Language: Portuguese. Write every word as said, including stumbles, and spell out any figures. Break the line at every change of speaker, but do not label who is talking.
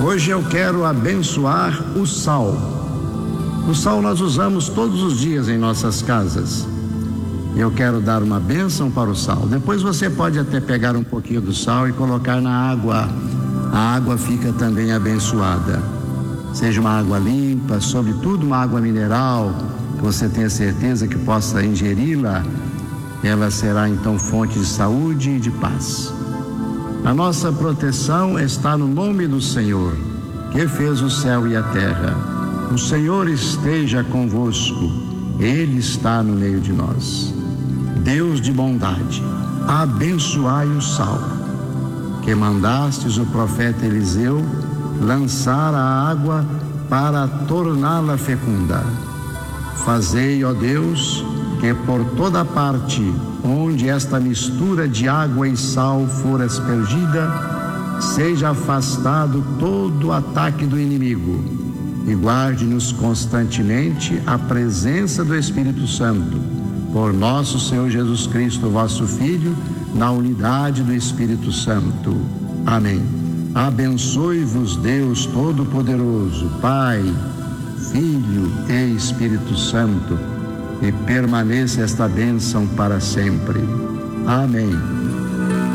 Hoje eu quero abençoar o sal. O sal nós usamos todos os dias em nossas casas. Eu quero dar uma bênção para o sal. Depois você pode até pegar um pouquinho do sal e colocar na água. A água fica também abençoada. Seja uma água limpa, sobretudo uma água mineral, que você tenha certeza que possa ingeri-la. Ela será então fonte de saúde e de paz. A nossa proteção está no nome do Senhor, que fez o céu e a terra. O Senhor esteja convosco, Ele está no meio de nós. Deus de bondade, abençoai o sal, que mandastes o profeta Eliseu lançar a água para torná-la fecunda. Fazei, ó Deus, que por toda parte onde esta mistura de água e sal for aspergida, seja afastado todo o ataque do inimigo, e guarde-nos constantemente a presença do Espírito Santo, por nosso Senhor Jesus Cristo, vosso Filho, na unidade do Espírito Santo. Amém. Abençoe-vos Deus Todo-Poderoso, Pai, Filho e Espírito Santo, e permaneça esta bênção para sempre. Amém.